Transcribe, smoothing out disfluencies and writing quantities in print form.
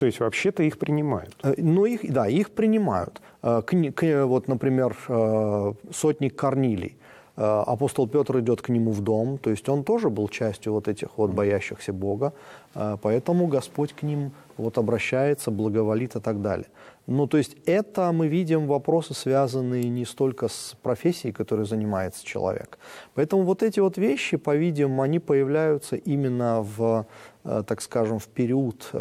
То есть вообще-то их принимают? Ну, их принимают. Вот, например, сотник Корнилий. Апостол Петр идет к нему в дом, то есть он тоже был частью вот этих вот боящихся Бога, поэтому Господь к ним вот обращается, благоволит и так далее. Ну, то есть это мы видим вопросы, связанные не столько с профессией, которой занимается человек. Поэтому вот эти вот вещи, по-видимому, они появляются именно в, так скажем, в период